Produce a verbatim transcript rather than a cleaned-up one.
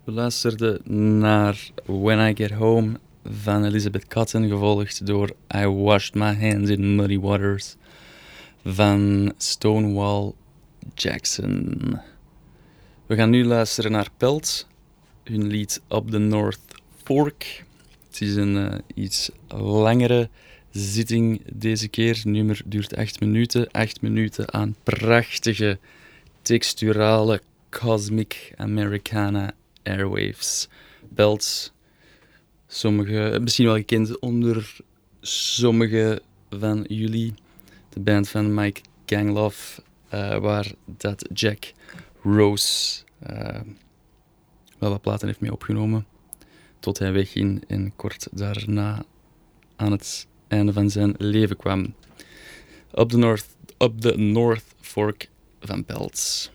We luisterden naar When I Get Home van Elizabeth Cotten, gevolgd door I Washed My Hands in Muddy Waters van Stonewall Jackson. We gaan nu luisteren naar Pelt, hun lied Up the North Fork. Het is een uh, iets langere zitting deze keer. Het nummer duurt acht minuten. Acht minuten aan prachtige, texturale, cosmic Americana airwaves. Pelt, sommige, misschien wel gekend onder sommige van jullie. De band van Mike Gangloff, uh, waar dat Jack Rose uh, wel wat platen heeft mee opgenomen. Tot hij wegging en kort daarna aan het einde van zijn leven kwam. Up the North, up the North Fork van Pelt.